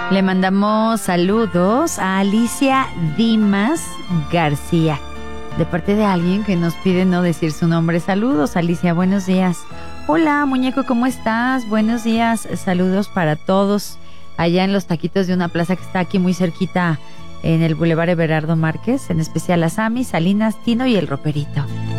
Le mandamos saludos a Alicia Dimas García, de parte de alguien que nos pide no decir su nombre. Saludos, Alicia, buenos días. Hola, muñeco, ¿cómo estás? Buenos días, saludos para todos allá en los taquitos de una plaza que está aquí muy cerquita en el Boulevard Everardo Márquez, en especial a Sammy, Salinas, Tino y el Roperito.